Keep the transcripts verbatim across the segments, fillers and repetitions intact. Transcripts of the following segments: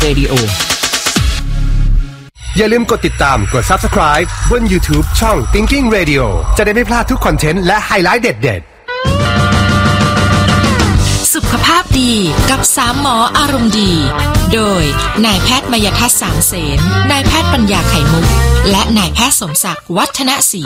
Radio อย่าลืมกดติดตามกด Subscribe บน YouTube ช่อง Thinking Radio จะได้ไม่พลาดทุกคอนเทนต์และไฮไลท์เด็ดๆสุขภาพดีกับสามหมออารมณ์ดีโดยนายแพทย์มยทัศน์สามเสนนายแพทย์ปัญญาไข่มุกและนายแพทย์สมศักดิ์วัฒนศรี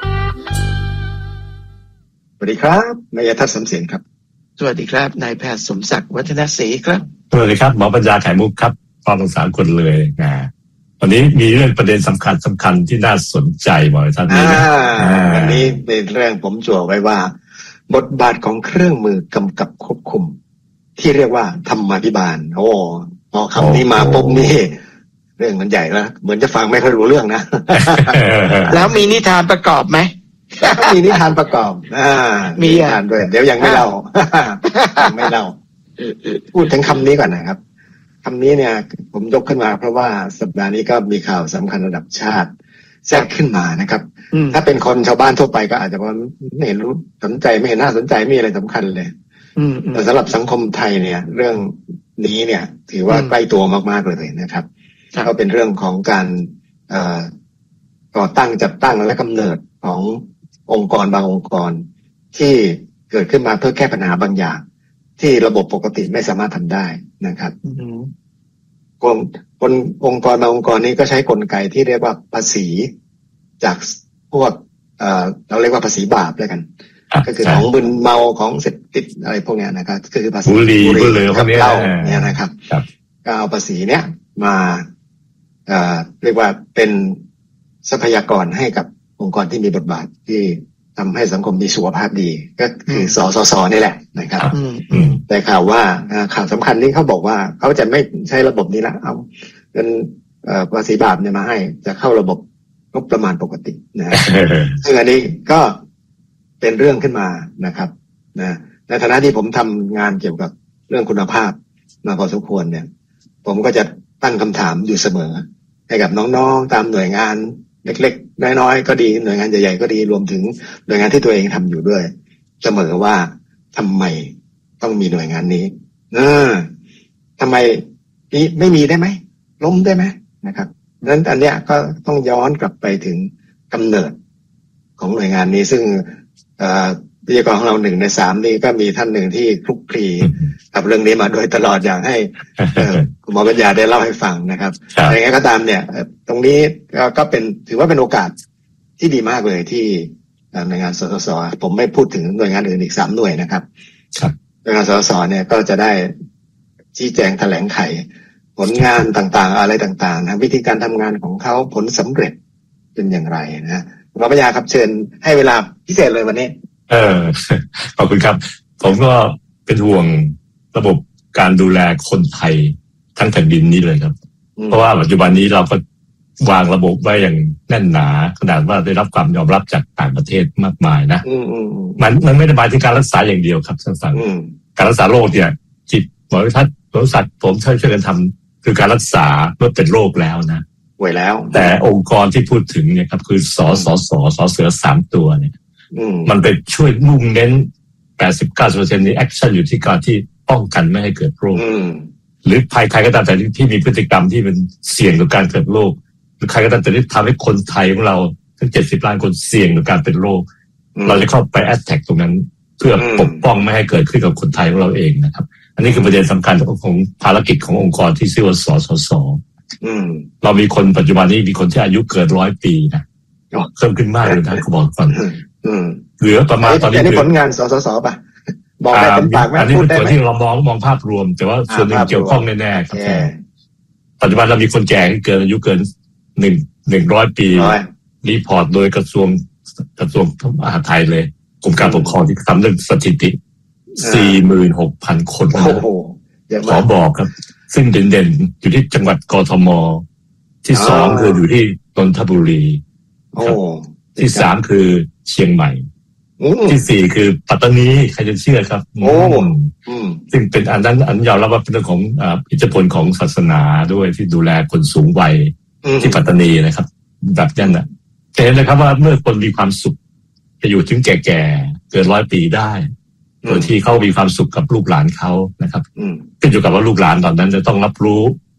สวัสดีครับมยทัศน์สามเสนครับสวัสดีครับนายแพทย์สมศักดิ์วัฒนศรีครับสวัสดีครับหมอปัญญาไข่มุกครับความสงสารคนเลยนะวันนี้มีเรื่องประเด็นสำคัญสำคัญที่น่าสนใจหมอท่านนี้วันนี้เป็นเรื่องผมจั่วไว้ว่าบทบาทของเครื่องมือกำกับควบคุมที่เรียกว่าธรรมาภิบาลโอ้พอคำนี้มาปุ๊บนี่เรื่องมันใหญ่แล้วเหมือนจะฟังไม่ค่อยรู้เรื่องนะแล้วมีนิทานประกอบไหมมีนิทานประกอบอ่ามีนิทานด้วยเดี๋ยวยังไม่เล่า ยังไม่เล่าพูดถึงคำนี้ก่อนนะครับคำนี้เนี่ยผมยกขึ้นมาเพราะว่าสัปดาห์นี้ก็มีข่าวสำคัญระดับชาติแทรกขึ้นมานะครับถ้าเป็นคนชาวบ้านทั่วไปก็อาจจะว่าไม่เห็นรู้สนใจไม่เห็นน่าสนใจไม่อะไรสำคัญเลยแต่สำหรับสังคมไทยเนี่ยเรื่องนี้เนี่ยถือว่าใกล้ตัวมากๆเลยนะครับก็เป็นเรื่องของการก่อตั้งจัดตั้งและกำเนิดขององค์กรบางองค์กรที่เกิดขึ้นมาเพื่อแก้ปัญหาบางอย่างที่ระบบปกติไม่สามารถทำได้นะครับคนคนองค์กรบางองค์กรนี้ก็ใช้กลไกที่เรียกว่าภาษีจากพวกเอ่อเราเรียกว่าภาษีบาปแล้วกันก็คือของมึนเมาของเสพติดอะไรพวกนี้นะครับก็คือภาษีบุหรี่บุหรี่พวกนี้เนี่ยนะครับก็เอาภาษีเนี้ยมาเอ่อเรียกว่าเป็นทรัพยากรให้กับองค์กรที่มีบทบาทที่ทำให้สังคมมีสุขภาพดีก็คือสสสนี่แหละนะครับแต่ข่าวว่าข่าวสำคัญนี้เขาบอกว่าเขาจะไม่ใช้ระบบนี้ละเอาเงินภาษีบาปเนี่ยมาให้จะเข้าระบบงบประมาณปกตินะซึ่งอันนี้ก็เป็นเรื่องขึ้นมานะครับนะในฐานะที่ผมทำงานเกี่ยวกับเรื่องคุณภาพมาพอสมควรเนี่ยผมก็จะตั้งคำถามอยู่เสมอให้กับน้องๆตามหน่วยงานเล็กๆน้อยๆก็ดีหน่วยงานใหญ่ๆก็ดีรวมถึงหน่วยงานที่ตัวเองทำอยู่ด้วยเสมอว่าทำไมต้องมีหน่วยงานนี้เออทำไมนี้ไม่มีได้ไหมล้มได้ไหมนะครับดังนั้นอันเนี้ยก็ต้องย้อนกลับไปถึงกำเนิดของหน่วยงานนี้ซึ่งวิทยากรของเราหนึ่งในสามนี่ก็มีท่านหนึ่งที่คลุกคลีกับเรื่องนี้มาโดยตลอดอยากให้คุณหมอปัญญาได้เล่าให้ฟังนะครับอย่างไรก็ตามเนี่ยตรงนี้ก็เป็นถือว่าเป็นโอกาสที่ดีมากเลยที่หน่วยงานสสสผมไม่พูดถึงหน่วยงานอื่นอีกสามหน่วยนะครับหน่วยงานสสสเนี่ยก็จะได้ชี้แจงแถลงไขผลงานต่างๆอะไรต่างๆนะวิธีการทำงานของเขาผลสำเร็จเป็นอย่างไรนะหมอปัญญาครับเชิญให้เวลาพิเศษเลยวันนี้เออขอบคุณครับผมก็เป็นห่วงระบบการดูแลคนไทยทั้งแผ่นดินนี้เลยครับเพราะว่าปัจจุบันนี้เราก็วางระบบไว้อย่างแน่นหนาขนาดว่าได้รับความยอมรับจากต่างประเทศมากมายนะมันมันไม่ได้หมายถึงการรักษาอย่างเดียวครับท่านฟังการรักษาโรคเนี่ยจิตหมอวิทัศน์บริษัทผมช่วยช่วยกันทำคือการรักษาเมื่อเป็นโรคแล้วนะไว้แล้วแต่องค์กรที่พูดถึงเนี่ยครับคือสสสสเสือสามตัวเนี่ยมันไปช่วยมุ่งเน้น แปดสิบถึงเก้าสิบเปอร์เซ็นต์ นี้แอคชั่นอยู่ที่การที่ป้องกันไม่ให้เกิดโรคหรือภัยใครก็ตามแต่ที่มีพฤติกรรมที่เป็นเสี่ยงต่อการเกิดโรคหรือใครก็ตามแต่ที่ทำให้คนไทยของเราทั้งเจ็ดสิบล้านคนเสี่ยงต่อการเป็นโรคเราจะเข้าไปแอทแทคตรงนั้นเพื่อปกป้องไม่ให้เกิดขึ้นกับคนไทยของเราเองนะครับอันนี้คือประเด็นสำคัญของภารกิจขององค์กรที่ชื่อว่าสสสเรามีคนปัจจุบันนี้มีคนที่อายุเกินร้อยปีนะเพิ่มขึ้นมากเลยนะเขาบอกก่อนเหลือประมาณตอนนี้ผลงานสสสป่ะบอกได้เป็นปากไม่พูดได้ไหมอันนี้เป็นส่วนที่เรามองมองภาพรวมแต่ว่าส่วนหนึ่งเกี่ยวข้องแน่ๆครับปัจจุบันเรามีคนแก่ที่เกินอายุเกินหนึ่งหนึ่งร้อยปีรีพอร์ตโดยกระทรวงกระทรวงมหาดไทยเลยกรมการปกครองที่ทำเรื่องสถิติ สี่หมื่นหกพัน คนขอบอกครับซึ่งเด่นๆอยู่ที่จังหวัดกทมที่สองคืออยู่ที่นนทบุรีที่สามคือเชียงใหม่ที่สี่คือปัตตานีใครจะเชื่อครับซึ่งเป็นอันนั้นอันยอมรับว่าเป็นเรื่องของอิทธิพลของศาสนาด้วยที่ดูแลคนสูงวัยที่ปัตตานีนะครับแบบนั้นนะเห็นเลยครับว่าเมื่อคนมีความสุขจะอยู่ถึงแก่ๆเกินร้อยปีได้โดยที่เขามีความสุขกับลูกหลานเขานะครับขึ้นอยู่กับว่าลูกหลานตอนนั้นจะต้องรับรู้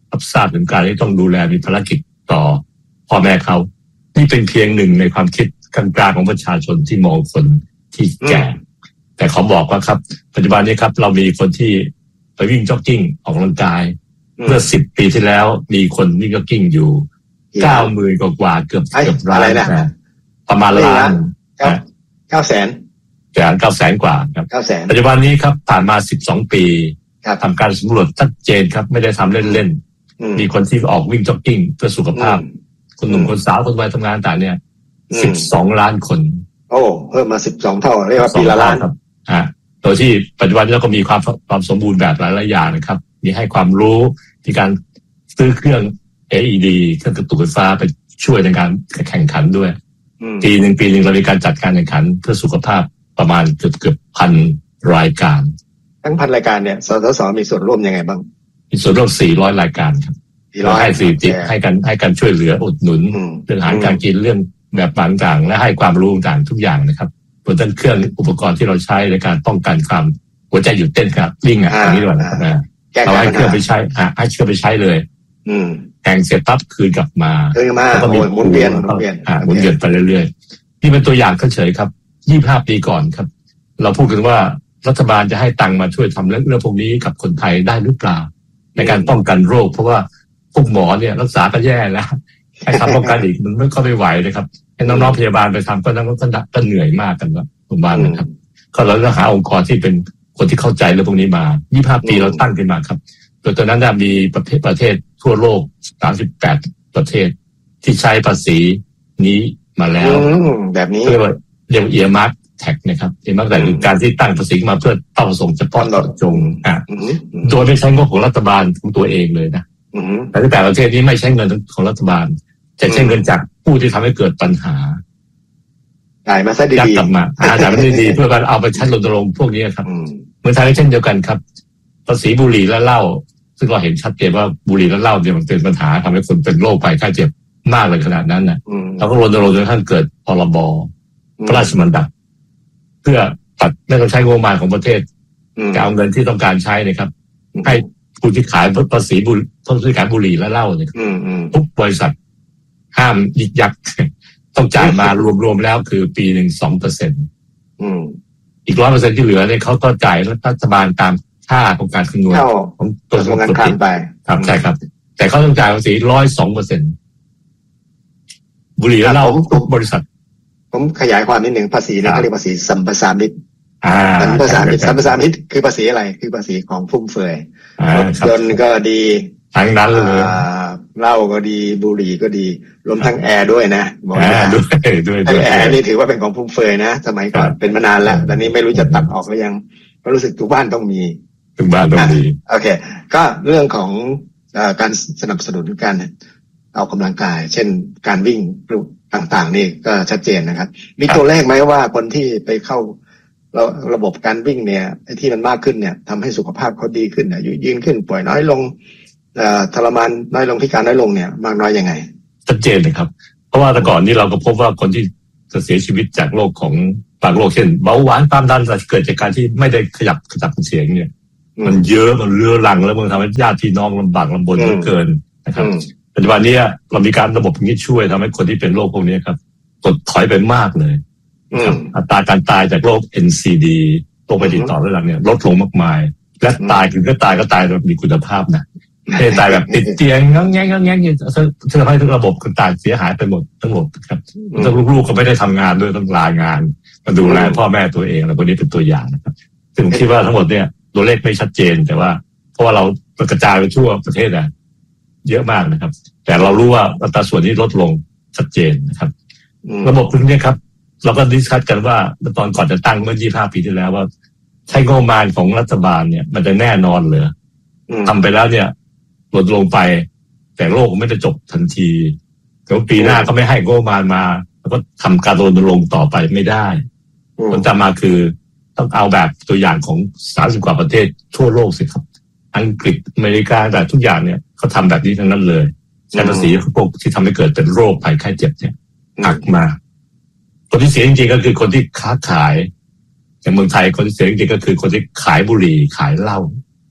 รับทราบถึงการที่ต้องดูแลมีภารกิจต่อพ่อแม่เขานี่เป็นเพียงหนึ่งในความคิดกลางๆของประชาชนที่มองคนที่แก่แต่เขาบอกว่าครับปัจจุบันนี้ครับเรามีคนที่ไปวิ่งจ็อกกิ้งออกกำลังกายเมื่อสิบปีที่แล้วมีคนวิ่งจ็อกกิ้งอยู่เก้าหมื่นกว่าเกือบเกือบล้านนะประมาณล้านเก้าแสนแต่เก้าแสนกว่าครับเก้าแสนปัจจุบันนี้ครับผ่านมาสิบสองปีทำการสำรวจชัดเจนครับไม่ได้ทำเล่นๆมีคนที่ออกวิ่งจ็อกกิ้งเพื่อสุขภาพคนหนุ่มคนสาวคนวัยทำงานต่างเนี่ยสิบสองล้านคนโอ้เพิ่มมาสิบสองเท่าเรียกว่าปีละล้านครับอ่าโดยที่ปัจจุบันนี้เราก็มีความความสมบูรณ์แบบหลายๆอย่างนะครับมีให้ความรู้มีการซื้อเครื่อง เอ อี ดี เครื่องกระตุกไฟฟ้าไปช่วยในการแข่งขันด้วยปีหนึ่งปีหนึ่งเรามีการจัดการแข่งขันเพื่อสุขภาพประมาณเกือบเกือบพันรายการทั้งพันรายการเนี่ยสสสมีส่วนร่วมยังไงบ้างมีส่วนร่วมสี่ร้อยรายการครับเราให้สี่จิตให้กันให้กันช่วยเหลืออุดหนุนเรื่องอาหารการกินเรื่องแบบต่างๆและให้ความรู้ต่างๆทุกอย่างนะครับบนต้นเครื่องอุปกรณ์ที่เราใช้ในการป้องกันความหัวใจหยุดเต้นครับวิ่งอ่ะตรงนี้ด้วยนะครับเราให้เครื่องไปใช้ให้เครื่องไปใช้เลยแข่งเสร็จปั๊บคืนกลับมาแล้วก็มีหมุนเวียนหมุนเวียนหมุนเวียนไปเรื่อยๆนี่เป็นตัวอย่างเฉยๆครับยี่สิบห้าปีก่อนครับเราพูดกันว่ารัฐบาลจะให้ตังค์มาช่วยทำเรื่องเรื่องพวกนี้กับคนไทยได้หรือเปล่าในการป้องกันโรคเพราะว่าพวกหมอเนี่ยรักษาก็แย่แล้วให้ทำป้องกันอีกมันไม่ก็ไม่ไหวเลยครับให้น้องๆพยาบาลไปทำก็นั่งก็ก็เหนื่อยมากกันว่าโรงพยาบาลนะครับก็เราต้องหาองค์กรที่เป็นคนที่เข้าใจเรื่องพวกนี้มายี่สิบห้าปีเราตั้งขึ้นมาครับโดยตอนนั้นมีประเทศประเทศทั่วโลกสามสิบแปดประเทศที่ใช้ภาษีนี้มาแล้วแบบนี้เรียกว่าเรียกว่าเอียร์มาร์คแท็กนะครับเอียร์มาร์คแท็กคือการที่ตั้งภาษีมาเพื่อเป้าประสงค์เฉพาะเจาะจงอ่ะโดยไม่ใช้งบของรัฐบาลของตัวเองเลยนะแต่ที่แต่ประเทศนี้ไม่ใช้เงินของรัฐบาลจะใช้เงินจากผู้ที่ทำให้เกิดปัญหาจ่ายมาซะดีๆกลับมาจ่ายมาดีๆเพื่อการเอาไปใช้รณรงค์พวกนี้ครับเมืองไทยก็เช่นเดียวกันครับภาษีบุหรี่และเหล้าซึ่งเราเห็นชัดเจนว่าบุหรี่และเหล้าเนี่ยมันเป็นปัญหาทำให้คนเป็นโรคภัยไข้เจ็บมากเลยขนาดนั้นนะเราก็รณรงค์จนกระทั่งเกิดพรบพระราชบัญญัติเพื่อตัดไม่ต้องใช้งบประมาณของประเทศจะเอาเงินที่ต้องการใช้นะครับให้ผู้ที่ขายภาษีบุหรี่ต้องซื้อขายบุหรี่และเหล้าเนี่ยทุกบริษัทห้ามยิกยักต้องจ่ายมารวมๆแล้วคือปีหนึ่งสองเปอร์เซ็นต์อีกร้อยเปอร์เซ็นต์ที่เหลือเนี่ยเขาก็จ่ายรัฐบาลตามค่าของการคำนวณของตัวงานคลังไปครับใช่ครับแต่เขาต้องจ่ายภาษีร้อยสองเปอร์เซ็นต์บุหรี่และเหล้าทุกบริษัทผมขยายความนิดหนึ่งภาษีเนี่ยเขาเรียกภาษีสัมปทานมิตรสัมปทานมิตรสัมปทานมิตรคือภาษีอะไรคือภาษีของฟุ่มเฟือยรถยนต์ก็ดีทั้งนั้นเลยเหล้าก็ดีบุหรี่ก็ดีรวมทั้งแอร์ด้วยนะบอกด้วยด้วยด้วยแอร์นี่ถือว่าเป็นของฟุ่มเฟือยนะสมัยก่อนเป็นมานานแล้วตอนนี้ไม่รู้จะตัดออกหรือยังก็รู้สึกทุกบ้านต้องมีทุกบ้านต้องมีโอเคก็เรื่องของการสนับสนุนการออกกำลังกายเช่นการวิ่งต่างๆนี่ก็ชัดเจนนะครับมีตัวเลขไหมว่าคนที่ไปเข้าระบบการวิ่งเนี่ยที่มันมากขึ้นเนี่ยทำให้สุขภาพเขาดีขึ้นอายุยืนขึ้นป่วยน้อยลงทรมานน้อยลงพิการน้อยลงเนี่ยมากน้อยยังไงชัดเจนเลยครับเพราะว่าแต่ก่อนนี้เราก็พบว่าคนที่จะเสียชีวิตจากโรคของบางโรคเช่นเบาหวานความดันเกิดจากการที่ไม่ได้ขยับขยับเสียงเนี่ยมันเยอะมันเรื้อรังแล้วมันทำให้ญาติพี่น้องลำบากลำบนเหลือเกินนะครับปัจจุบันนี้เรามีการระบบนี้ช่วยทำให้คนที่เป็นโรคพวกนี้ครับกดถอยไปมากเลยอัตราการตายจากโรค เอ็น ซี ดี โรคไปติดต่อเรื้อรังเนี่ยลดลงมากมายและตายคือก็ตายก็ตายแบบมีคุณภาพนะไม่ตายแบบติดเตียงงั้งแง่งงั้งแง่งเนี่ยทำให้ทุกระบบต่างเสียหายไปหมดทั้งหมดครับแล้วลูกๆก็ไม่ได้ทำงานด้วยต้องลางานมาดูแลพ่อแม่ตัวเองแล้วคนนี้เป็นตัวอย่างนะครับซึ่งผมคิดว่าทั้งหมดเนี่ยตัวเลขไม่ชัดเจนแต่ว่าเพราะว่าเรากระจายไปทั่วประเทศนะเยอะมากนะครับแต่เรารู้ว่าอัตราส่วนนี้ลดลงชัดเจนนะครับระบบพวกนี้ครับเราก็ดิสคัสกันว่าตอนก่อนจะตั้งเมื่อยี่สิบห้าปีที่แล้วว่าใช้งบประมาณของรัฐบาลเนี่ยมันจะแน่นอนเหรอทำไปแล้วเนี่ยลดลงไปแต่โลกไม่ได้จบทันทีแต่ว่าปีหน้าก็ไม่ให้งบประมาณมาแล้วก็ทำการรณรงค์ต่อไปไม่ได้ผลตามมาคือต้องเอาแบบตัวอย่างของสามสิบกว่าประเทศทั่วโลกสิครับอังกฤษอเมริกาแต่ทุกอย่างเนี่ยเขาทำแบบนี้ทั้งนั้นเลยใช้ภาษีพวกที่ทำให้เกิดเป็นโรคภัยไข้เจ็บเนี่ยหักมาคนที่เสียจริงๆก็คือคนที่ค้าขายอย่างเมืองไทยคนที่เสียจริงๆก็คือคนที่ขายบุหรี่ขายเหล้า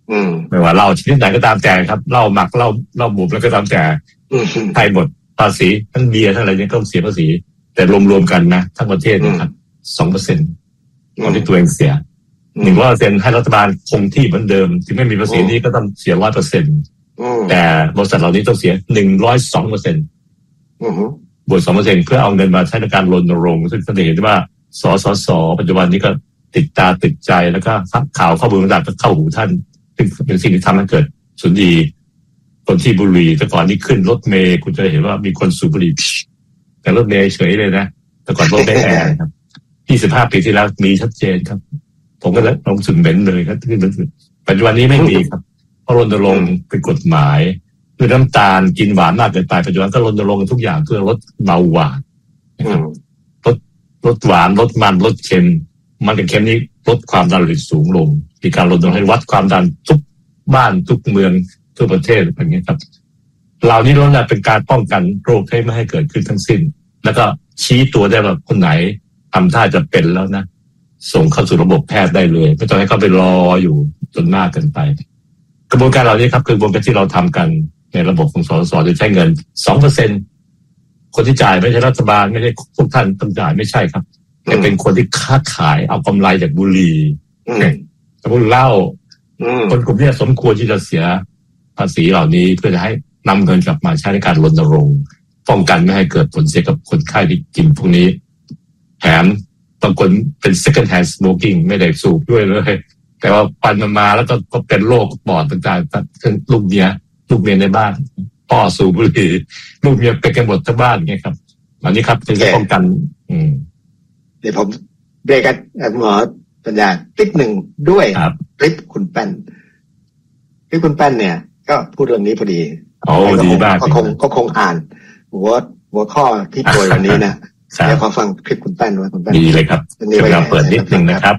ไม่ว่าเหล้าชนิดไหนก็ตามแต่ครับเหล้าหมักเหล้าเหล้าบุบแล้วก็ตามแต่ไทยหมดภาษีทั้งเบียร์ทั้งอะไรเนี่ยก็เสียภาษีแต่รวมๆกันนะทั้งประเทศนะครับสองเปอร์เซ็นต์ของที่ตัวเองเสียหนึ่งร้อยเปอร์เซ็นต์ให้รัฐบาลคงที่เหมือนเดิมถึงไม่มีภาษีนี้ก็ต้องเสียร้อยเปอร์เซ็นต์แต่บริษัทเหล่านี้ต้องเสียหนึ่งร้อยสองเปอร์เซ็นต์บวกสองเปอร์เซ็นต์เพื่อเอาเงินมาใช้ในการรณรงค์ซึ่งท่านเห็นว่าสสสปัจจุบันนี้ก็ติดตาติดใจแล้วก็ข่าวข้อมูลต่างๆก็เข้าหูท่านซึ่งเป็นสิ่งที่ทำให้เกิดสุนทรีคนที่บุหรี่แต่ก่อนนี้ขึ้นรถเมล์คุณจะเห็นว่ามีคนสูบบุหรี่แต่รถเมล์เฉยเลยนะแต่ก่อนรถไม่แอร์ครับยี่สิบห้าปีที่แล้วมีชัดเจนครับผมก็ลงสึกเหม็นเลยครับที่ปัจจุบันนี้ไม่มีครับเพราะรณรงค์เป็นกฎหมายคือน้ำตาลกินหวานมากเกินไปปัจจุบันก็รณรงค์ทุกอย่างเพื่อลดเบาหวานนะครับลดลดหวานลดมันลดเค็มมันกับเค็มนี้ลดความดันโลหิตสูงลงมีการรณรงค์ให้วัดความดันทุกบ้านทุกเมืองทั่วประเทศอย่างนี้ครับเหล่านี้ล้วนแต่เป็นการป้องกันโรคให้ไม่ให้เกิดขึ้นทั้งสิ้นแล้วก็ชี้ตัวได้ว่าคนไหนทำท่าจะเป็นแล้วนะส่งเข้าสู่ระบบแพทย์ได้เลยไม่ต้องให้เขาไปรออยู่จนมากเกินไปกระบวนการเหล่านี้ครับคือกระบวนการที่เราทำกันในระบบของสสสจะใช้เงิน สองเปอร์เซ็นต์ คนที่จ่ายไม่ใช่รัฐบาลไม่ใช่พวกท่านต้องจ่ายไม่ใช่ครับแต่เป็นคนที่ค้าขายเอากำไรจากบุหรี่สมมุติเหล้าคนกลุ่มนี้สมควรที่จะเสียภาษีเหล่านี้เพื่อจะให้นำเงินกลับมาใช้ในการรณรงค์ป้องกันไม่ให้เกิดผลเสียกับคนไข้ที่กินพวกนี้แถมบางคนเป็น second hand smoking ไม่ได้สูบด้วยเลยแต่ว่าปันมันมาแล้วก็ก็เป็นโรคปอดต่างๆทั้งลูกเมียลูกเมียในบ้านพ่อสูบบุหรี่ลูกเมียเป็นกันหมดทั้งบ้านไงครับอันนี้ครับจะป้องกันอืมเดี๋ยวผมเบรกกันหมอปัญญาติ๊กหนึ่งด้วยคลิปคุณแป้นคลิปคุณแป้นเนี่ยก็พูดเรื่องนี้พอดีโอ้ดีมากก็คงก็คงอ่านหัวหัวข้อที่โปรยวันนี้นะเดี๋ยวขอฟังคลิปคุณแป้นไว้คุณแป้นดีเลยครับเราเปิดนิดนึงนะครับ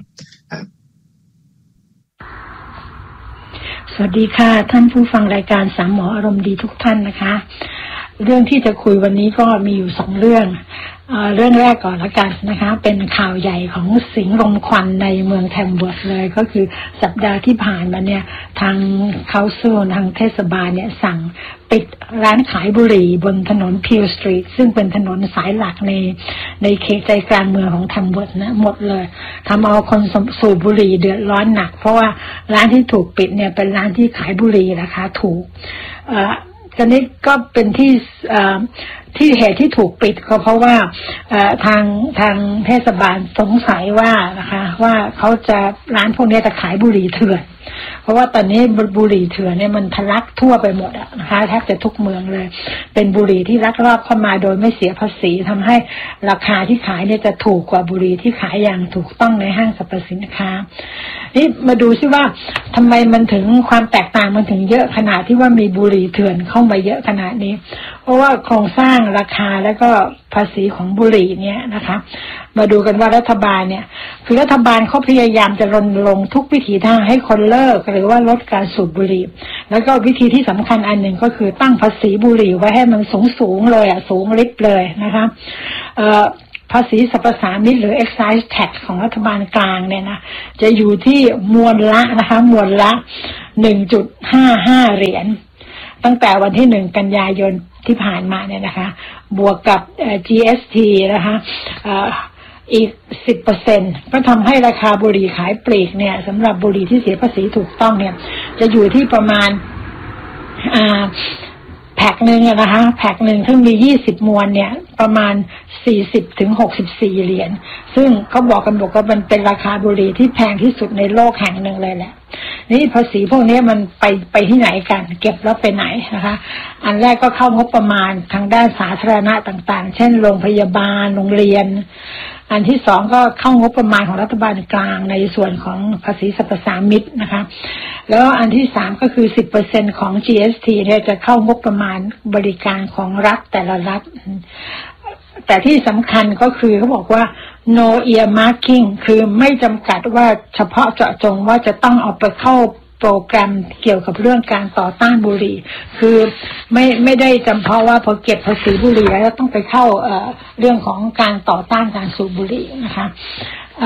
สวัสดีค่ะท่านผู้ฟังรายการสามหมออารมณ์ดีทุกท่านนะคะเรื่องที่จะคุยวันนี้ก็มีอยู่สองเรื่องเอ่อเรื่องแรกก่อนละกันนะคะเป็นข่าวใหญ่ของสิงห์ลมควันในเมืองแทมเบิร์ดเลยก็คือสัปดาห์ที่ผ่านมาเนี่ยทางเค้าเซิลทางเทศบาลเนี่ยสั่งปิดร้านขายบุหรี่บนถนนพิลสตรีทซึ่งเป็นถนนสายหลักในในเขตใจกลางเมืองของแทมเบิร์ดนะหมดเลยทำเอาคนสูบบุหรี่เดือดร้อนหนักเพราะว่าร้านที่ถูกปิดเนี่ยเป็นร้านที่ขายบุหรี่ราคาถูกเอ่อตอนนี้ก็เป็นที่ที่เหตุที่ถูกปิดก็เพราะว่าทางทางเทศบาลสงสัยว่านะคะว่าเขาจะร้านพวกนี้จะขายบุหรี่เถื่อนเพราะว่าตอนนี้บุหรี่เถื่อนเนี่ยมันทะลักทั่วไปหมดอะนะคะแทบจะทุกเมืองเลยเป็นบุหรี่ที่ลักลอบเข้ามาโดยไม่เสียภาษีทำให้ราคาที่ขายเนี่ยจะถูกกว่าบุหรี่ที่ขายอย่างถูกต้องในห้างสรรพสินค้านี่มาดูซิว่าทำไมมันถึงความแตกต่างมันถึงเยอะขนาดที่ว่ามีบุหรี่เถื่อนเข้ามาเยอะขนาดนี้เพราะว่าโครงสร้างราคาแล้วก็ภาษีของบุหรี่เนี่ยนะคะมาดูกันว่ารัฐบาลเนี่ยคือรัฐบาลเขาพยายามจะรณรงค์ทุกวิถีทางให้คนเลิกหรือว่าลดการสูบบุหรี่แล้วก็วิธีที่สำคัญอันหนึ่งก็คือตั้งภาษีบุหรี่ไว้ให้มันสูงสูงเลยอ่ะสูงลิบเลยนะคะเอ่อภาษีสรรพสามิตหรือ excise tax ของรัฐบาลกลางเนี่ยนะจะอยู่ที่มวลละนะคะมวลละ หนึ่งจุดห้าห้า เหรียญตั้งแต่วันที่หนึ่งกันยายนที่ผ่านมาเนี่ยนะคะบวกกับ จี เอส ที นะคะอีก สิบเปอร์เซ็นต์ ก็ทำให้ราคาบุหรี่ขายปลีกเนี่ยสำหรับบุหรี่ที่เสียภาษีถูกต้องเนี่ยจะอยู่ที่ประมาณอ่าแพ็คนึงนะคะแพ็คนึงซึ่งมียี่สิบมวนเนี่ยประมาณสี่สิบถึงหกสิบสี่เหรียญซึ่งเขาบอกกันบอกว่ามันเป็นราคาบุหรี่ที่แพงที่สุดในโลกแห่งหนึ่งเลยแหละนี่ภาษีพวกนี้มันไปไปที่ไหนกันเก็บแล้วไปไหนนะคะอันแรกก็เข้างบประมาณทางด้านสาธารณะต่างๆเช่นโรงพยาบาลโรงเรียนอันที่สองก็เข้างบประมาณของรัฐบาลกลางในส่วนของภาษีสรรพสามิตนะคะแล้วอันที่สามก็คือ สิบเปอร์เซ็นต์ ของ จี เอส ที เนี่ยจะเข้างบประมาณบริการของรัฐแต่ละรัฐแต่ที่สำคัญก็คือเขาบอกว่า no earmarking คือไม่จำกัดว่าเฉพาะเจาะจงว่าจะต้องเอาไปเข้าโปรแกรมเกี่ยวกับเรื่องการต่อต้านบุหรี่คือไม่ไม่ได้จำเพาะว่าพอเก็บภาษีบุหรี่แล้วต้องไปเข้าเอ่อเรื่องของการต่อต้านการสูบบุหรี่นะคะอ่า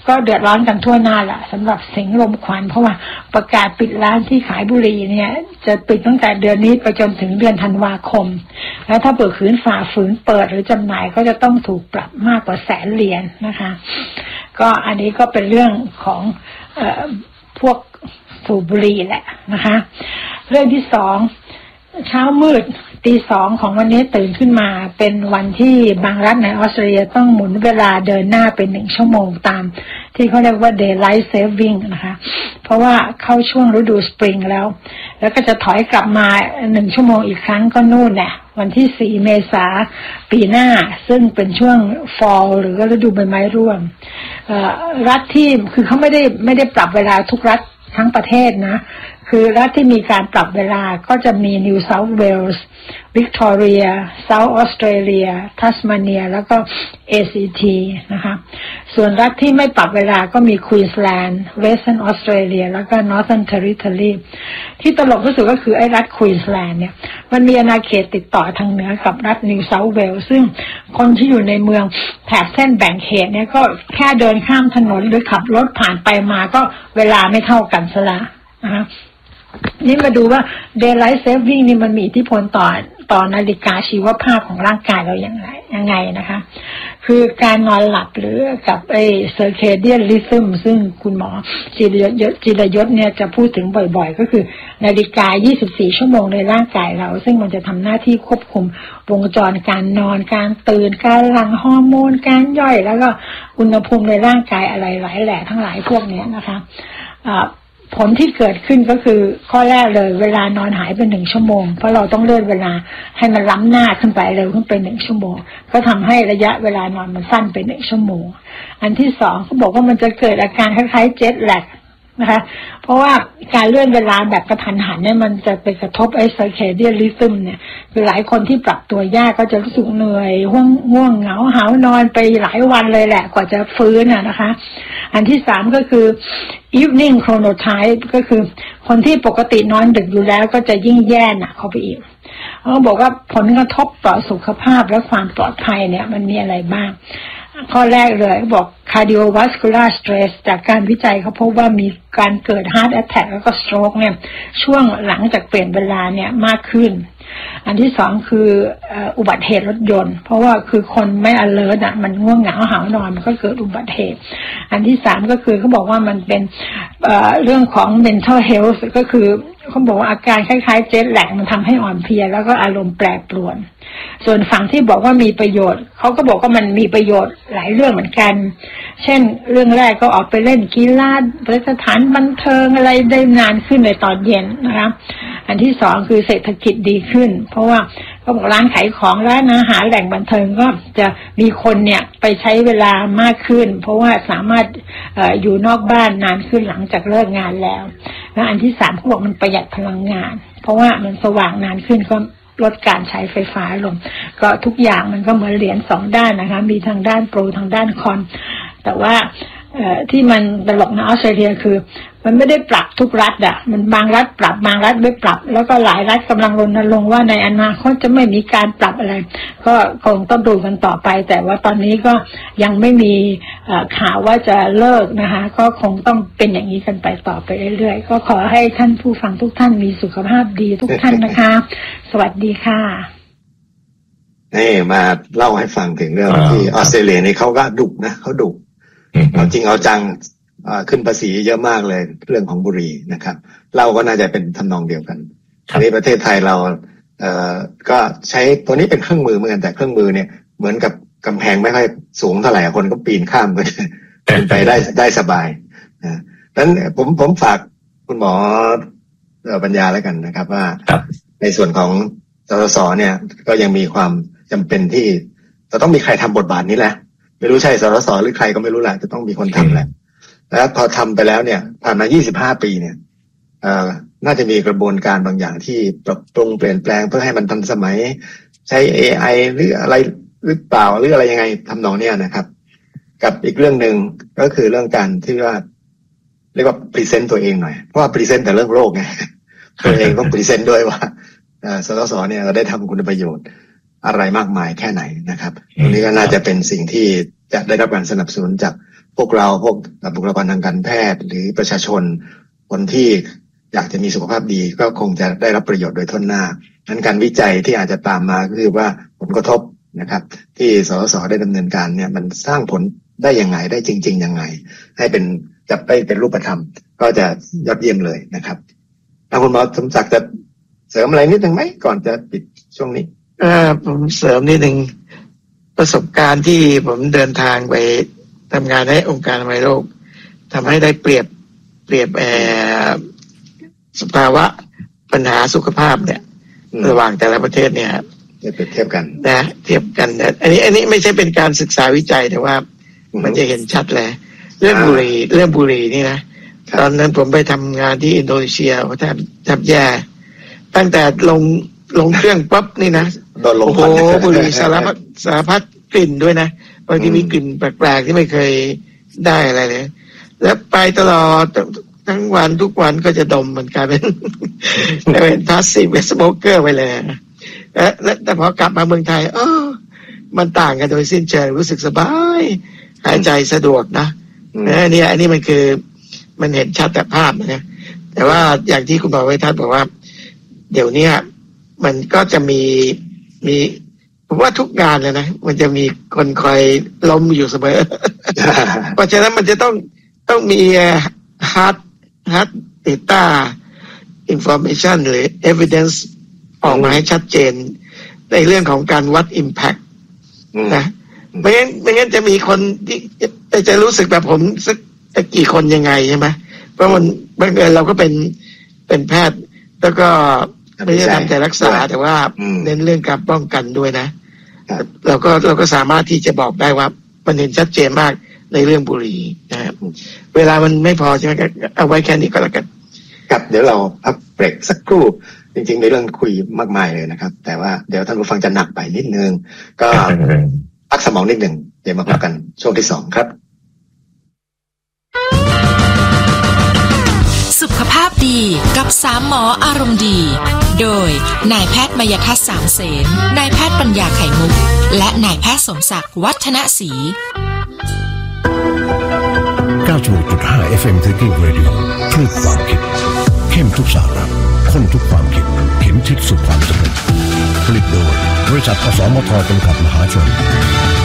ก็เดือดร้อนกันทั่วหน้าแหละสำหรับสิงห์ลมควันเพราะว่าประกาศปิดร้านที่ขายบุหรี่เนี่ยจะปิดตั้งแต่เดือนนี้ไปจนถึงเดือนธันวาคมแล้วถ้าเปิดขืนฝ่าฝืนเปิดหรือจำหน่ายก็จะต้องถูกปรับมากกว่าแสนเหรียญ นะคะก็อันนี้ก็เป็นเรื่องของเอ่อพวกสูบบุหรี่แหละนะคะเรื่องที่สองเช้ามืดตีสองของวันนี้ตื่นขึ้นมาเป็นวันที่บางรัฐในออสเตรเลียต้องหมุนเวลาเดินหน้าเป็นหนึ่งชั่วโมงตามที่เขาเรียกว่า daylight saving นะคะเพราะว่าเข้าช่วงฤดูสปริงแล้วแล้วก็จะถอยกลับมาหนึ่งชั่วโมงอีกครั้งก็นู่นแหละวันที่สี่เมษาปีหน้าซึ่งเป็นช่วง fall หรือฤดูใบไม้ร่วงรัฐที่คือเขาไม่ได้ไม่ได้ปรับเวลาทุกรัฐทั้งประเทศนะคือรัฐที่มีการปรับเวลาก็จะมี New South Wales Victoria South Australia Tasmania แล้วก็ เอ ซี ที นะคะส่วนรัฐที่ไม่ปรับเวลาก็มี Queensland Western Australia แล้วก็ Northern Territory ที่ตลกที่สุดก็คือไอ้รัฐ Queensland เนี่ยมันมีอาณาเขตติดต่อทางเหนือกับรัฐ New South Wales ซึ่งคนที่อยู่ในเมืองแถบเส้นแบ่งเขตเนี่ยก็แค่เดินข้ามถนนหรือขับรถผ่านไปมาก็เวลาไม่เท่ากันซะละนะคะนี่มาดูว่า daylight saving นี่มันมีอิทธิพลต่อต่อนาฬิกาชีวภาพของร่างกายเราอย่างไรยังไงนะคะคือการนอนหลับหรือกับไอ้ circadian rhythm ซึ่งคุณหมอจิรยศจิรยศเนี่ยจะพูดถึงบ่อยๆก็คือนาฬิกายี่สิบสี่ชั่วโมงในร่างกายเราซึ่งมันจะทำหน้าที่ควบคุมวงจรการนอนการตื่นการหลั่งฮอร์โมนการย่อยแล้วก็อุณหภูมิในร่างกายอะไรหลายแหล่ทั้งหลายพวกนี้นะคะอ่าผลที่เกิดขึ้นก็คือข้อแรกเลยเวลานอนหายไปหนึ่งชั่วโมงเพราะเราต้องเลื่อนเวลาให้มันล้ำหน้าขึ้นไปเร็วขึ้นไปหนึ่งชั่วโมงก็ทำให้ระยะเวลานอนมันสั้นไปหนึ่งชั่วโมงอันที่สองเขาบอกว่ามันจะเกิดอาการคล้ายๆเจ็ตแลกนะคะเพราะว่าการเลื่อนเวลาแบบกระทันหันเนี่ยมันจะไปกระทบไอ้ circadian rhythm เนี่ยคือหลายคนที่ปรับตัวยากก็จะรู้สึกเหนื่อยง่วงง่วงเหงาหาวนอนไปหลายวันเลยแหละกว่าจะฟื้นน่ะนะคะอันที่สามก็คือ evening chronotype ก็คือคนที่ปกตินอนดึกอยู่แล้วก็จะยิ่งแย่หนักเข้าไปอีกเขาบอกว่าผลกระทบต่อสุขภาพและความปลอดภัยเนี่ยมันมีอะไรบ้างข้อแรกเลยบอก cardiovascular stress จากการวิจัยเขาพบว่ามีการเกิด heart attack แล้วก็ stroke เนี่ยช่วงหลังจากเปลี่ยนเวลาเนี่ยมากขึ้นอันที่สองคืออุบัติเหตุรถยนต์เพราะว่าคือคนไม่ alert อ่ะมันง่วงเหงาหาวนอนมันก็เกิดอุบัติเหตุอันที่สามก็คือเขาบอกว่ามันเป็นเอ่อเรื่องของ mental health ก็คือเขาบอกว่าอาการคล้ายๆเจ็ตแลกมันทำให้อ่อนเพลียแล้วก็อารมณ์แปรปรวนส่วนฝั่งที่บอกว่ามีประโยชน์เขาก็บอกว่ามันมีประโยชน์หลายเรื่องเหมือนกันเช่นเรื่องแรกก็ออกไปเล่นกีฬาสถานบันเทิงอะไรได้นานขึ้นในตอนเย็นนะคะอันที่สองคือเศรษฐกิจดีขึ้นเพราะว่าเขาบอกร้านขายของร้านอาหารแหล่งบันเทิงก็จะมีคนเนี่ยไปใช้เวลามากขึ้นเพราะว่าสามารถ เอ่อ อยู่นอกบ้านนานขึ้นหลังจากเลิกงานแล้วและอันที่สามเขาบอกมันประหยัดพลังงานเพราะว่ามันสว่างนานขึ้นก็ลดการใช้ไฟฟ้าลงก็ทุกอย่างมันก็เหมือนเหรียญสองด้านนะคะมีทางด้านโปรทางด้านคอนแต่ว่าเอ่อที่มันตลกในออสเตรเลียคือมันไม่ได้ปรับทุกรัฐอ่ะมันบางรัฐปรับบางรัฐไม่ปรับแล้วก็หลายรัฐกำลังรณรงค์ว่าในอนาคตจะไม่มีการปรับอะไรก็คงต้องดูกันต่อไปแต่ว่าตอนนี้ก็ยังไม่มีข่าวว่าจะเลิกนะคะก็คงต้องเป็นอย่างนี้กันไปต่อไปเรื่อยๆก็ขอให้ท่านผู้ฟังทุกท่านมีสุขภาพดีทุกท่านนะคะ สวัสดีค่ะนี่มาเล่าให้ฟังถึงเรื่องที่ออสเตรเลียนี่เขาก็ดุนะเขาดุเอาจริงเอาจังขึ้นภาษีเยอะมากเลยเรื่องของบุหรี่นะครับเราก็น่าจะเป็นทำนองเดียวกันอันนี้ประเทศไทยเราเอ่อก็ใช้ตัวนี้เป็นเครื่องมือเหมือนกันแต่เครื่องมือเนี่ยเหมือนกับกำแพงไม่ค่อยสูงเท่าไหร่คนก็ปีนข้ามกันเป็นไปได้ได้สบายนะดังนั้นผมผมฝากคุณหมอปัญญาแล้วกันนะครับว่าในส่วนของสสสเนี่ยก็ยังมีความจำเป็นที่จะต้องมีใครทำบทบาทนี้แหละไม่รู้ใช่สสสหรือใครก็ไม่รู้แหละจะต้องมีคนทำแหละแล้วพอทำไปแล้วเนี่ยผ่านมายี่สิบห้าปีเนี่ยเอ่อน่าจะมีกระบวนการบางอย่างที่ปรับปรุงเปลี่ยนแปลงเพื่อให้มันทันสมัยใช้ เอ ไอ หรืออะไรหรือเปล่าหรืออะไรยังไงทำนองเนี้ยนะครับกับอีกเรื่องหนึ่งก็คือเรื่องการที่ว่าเรียกว่าพรีเซนต์ตัวเองหน่อยเพราะว่าพรีเซนต์แต่เรื่องโลกไงตัวเองต้องพรีเซนต์ด้วยว่าสสสเนี่ยเราได้ทำคุณประโยชน์อะไรมากมายแค่ไหนนะครับตรงนี้ก็น่าจะเป็นสิ่งที่จะได้รับการสนับสนุนจากพวกเราพวกบุคลากรทางการแพทย์หรือประชาชนคนที่อยากจะมีสุขภาพดีก็คงจะได้รับประโยชน์โดยทั่วหน้านั้นการวิจัยที่อาจจะตามมาก็คือว่าผลกระทบนะครับที่สสได้ดำเนินการเนี่ยมันสร้างผลได้ยังไงได้จริงๆยังไงให้เป็นจะไปเป็นรูปธรรมก็จะยอดเยี่ยมเลยนะครับถ้าคุณหมอสมศักดิ์จะเสริมอะไรนิดนึงไหมก่อนจะปิดช่วงนี้เออผมเสริมนิดนึงประสบการณ์ที่ผมเดินทางไปทำงานให้องค์การอนามัยโลกทำให้ได้เปรียบเปรียบเอ่อสภาวะปัญหาสุขภาพเนี่ยระหว่างแต่ละประเทศเนี่ยจะเปรียบเทียบกันนะเทียบกันนะอันนี้อันนี้ไม่ใช่เป็นการศึกษาวิจัยแต่ว่ามันจะเห็นชัดเลยเรื่องบุหรี่เรื่องบุหรี่นี่นะตอนนั้นผมไปทำงานที่อินโดนีเซียแทบแทบแย่ตั้งแต่ลงลงเครื่องปั๊บนี่นะโอ้โหบุหรี่สารพัดสารพัดกลิ่นด้วยนะบางทีมีกลิ่นแปลกๆที่ไม่เคยได้อะไรเลยแล้วไปตลอดทั้งวันทุกวันก็จะดมเหมือนกันเป็นเป็นพาสซีฟสโมเกอร์ไปเลยแล้วแต่พอกลับมาเมืองไทยเออมันต่างกันโดยสิ้นเชิงรู้สึกสบายหายใจสะดวกนะอันนี้อันนี้มันคือมันเห็นชัดแต่ภาพนะแต่ว่าอย่างที่คุณหมอไว้ทัศน์บอกว่าเดี๋ยวนี้มันก็จะมีมีผมว่าทุกงานเลยนะมันจะมีคนคอยล้มอยู่เสมอ เพราะฉะนั้นมันจะต้องต้องมี hard hard data information หรือ evidence ออกมาให้ชัดเจนในเรื่องของการวัด impact นะไม่งั้นไม่งั้นจะมีคนที่จะรู้สึกแบบผมสักกี่คนยังไงใช่ไหมเพราะมันบางเอิญเราก็เป็นเป็นแพทย์แล้วก็ไม่ใช่ทำแต่รักษาแต่ว่าเน้นเรื่องการป้องกันด้วยนะเราก็เราก็สามารถที่จะบอกได้ว่ามันเห็นชัดเจนมากในเรื่องบุหรี่นะครับเวลามันไม่พอใช่ไหมก็เอาไว้แค่นี้ก็แล้วกันครับเดี๋ยวเราพักเบรกสักครู่จริงๆในเรื่องคุยมากมายเลยนะครับแต่ว่าเดี๋ยวท่านผู้ฟังจะหนักไปนิดนึงก็พักสมองนิดนึงเดี๋ยวมาพบกันช่วงที่สองครับสุขภาพดีกับสามหมออารมณ์ดีโดยนายแพทย์มยทัศน์สามเสนนายแพทย์ปัญญาไข่มุกและนายแพทย์สมศักดิ์วัฒนศรีเก้าสิบหกจุดห้า เอฟ เอ็ม Thinking Radio คลื่นความคิดเข้มทุกสาระข้นทุกความคิดเข็มทิศสู่ความสำเร็จผลิตโดยบริษัทอสมทจำกัดมหาชน